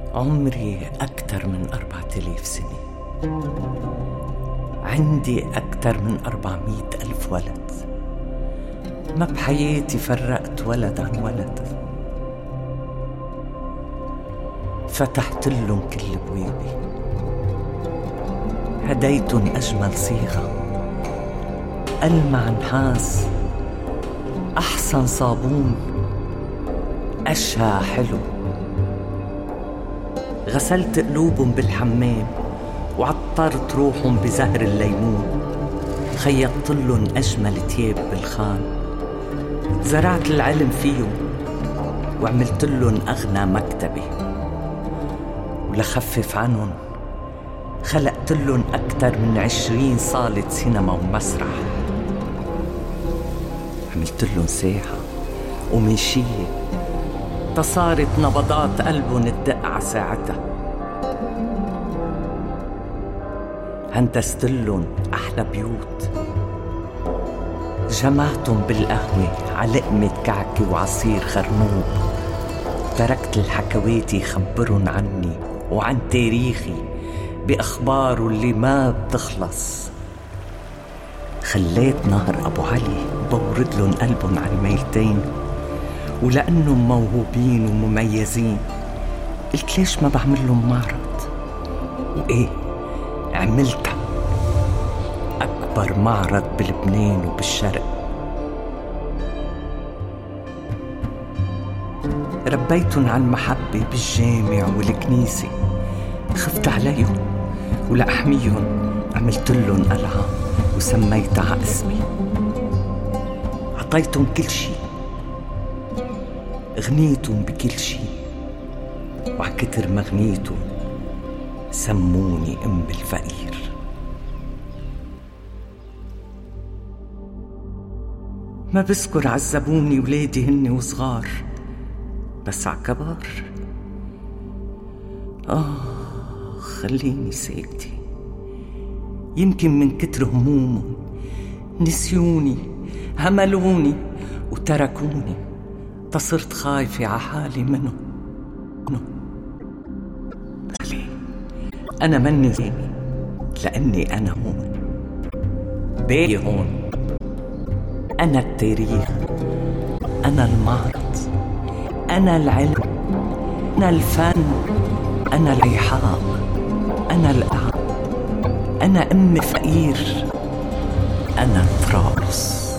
عمري أكثر من 4000 سنة. عندي أكثر من 400,000 ولد. ما بحياتي فرقت ولد عن ولد. فتحت لهم كل بوابي، هديتن أجمل صيغة، ألمع نحاس، أحسن صابون، أشهى حلو. غسلت قلوبهم بالحمام وعطرت روحهم بزهر الليمون. خيطت لهم أجمل تياب بالخان. زرعت العلم فيهم وعملت لهم أغنى مكتبة. ولخفف عنهم خلقت لهم أكثر من 20 صالة سينما ومسرح. عملت لهم ساحة ومنشية تصارت نبضات قلبهم تدق على ساعتها. هندست لهم أحلى بيوت. جمعتهم بالقهوة على لقمة كعكة وعصير خرنوب. تركت الحكواتي يخبرن عني وعن تاريخي بأخباره اللي ما بتخلص. خليت نهر أبو علي بورد لهم قلبهم على الميلتين. ولأنهم موهوبين ومميزين قلت ليش ما بعمل لهم معرض؟ وإيه عملتها، أكبر معرض بلبنان وبالشرق. ربيتن على المحبة بالجامع والكنيسة. خفت عليهم ولأحميهم عملت لهم قلعة وسميتها على اسمي. عطيتهم كل شي، غنيتهم بكل شي، وعكتر ما غنيتهم سموني أم الفقير. ما بذكر عذبوني ولادي هن وصغار، بس عكبار خليني ساكتة. يمكن من كتر همومهم نسيوني، هملوني وتركوني. تصرت خايفة على حالي منهم. أنا مني زيني لأني أنا هون، باقي هون. أنا التاريخ، أنا المعرض، أنا العلم، أنا الفن، أنا الإيحاء، أنا الأعب، أنا أم فقير، أنا طرابلس.